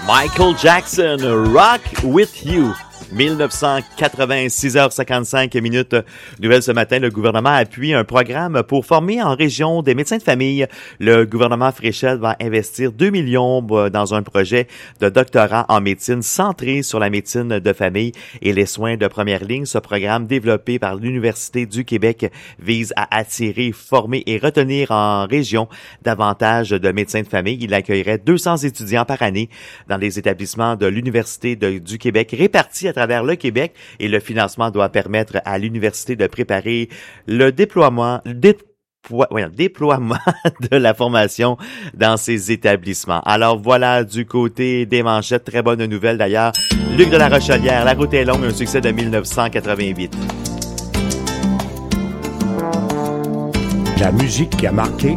Michael Jackson, Rock With You. 6h55. Nouvelle ce matin, le gouvernement appuie un programme pour former en région des médecins de famille. Le gouvernement Fréchette va investir 2 millions dans un projet de doctorat en médecine centré sur la médecine de famille et les soins de première ligne. Ce programme développé par l'Université du Québec vise à attirer, former et retenir en région davantage de médecins de famille. Il accueillerait 200 étudiants par année dans les établissements de l'Université du Québec répartis à travers le Québec, et le financement doit permettre à l'université de préparer le déploiement de la formation dans ces établissements. Alors voilà du côté des manchettes, très bonne nouvelle d'ailleurs. Luc de la Rochelière, La route est longue, un succès de 1988. La musique qui a marqué